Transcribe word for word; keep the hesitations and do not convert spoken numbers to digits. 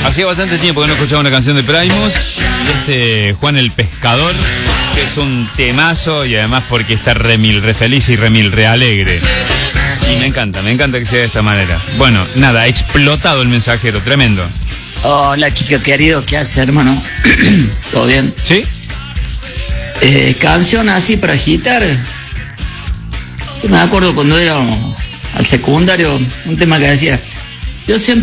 Hacía bastante tiempo que no escuchaba una canción de Primus. Y este Juan el Pescador, que es un temazo y además porque está remil, re feliz y remil, re alegre. Y me encanta, me encanta que sea de esta manera. Bueno, nada, explotado el mensajero, tremendo. Hola, Kiko querido, ¿qué haces, hermano? ¿Todo bien? ¿Sí? Eh, canción así para agitar. Yo me acuerdo cuando era al secundario, un tema que decía: yo siempre